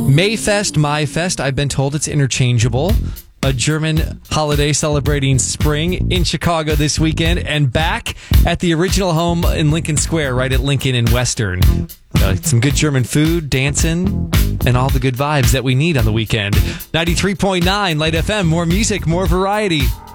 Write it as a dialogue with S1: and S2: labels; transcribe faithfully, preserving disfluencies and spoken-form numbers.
S1: Mayfest, Maifest, I've been told it's interchangeable. A German holiday celebrating spring in Chicago this weekend and back at the original home in Lincoln Square, right at Lincoln and Western. Uh, some good German food, dancing, and all the good vibes that we need on the weekend. ninety-three point nine Light F M, more music, more variety.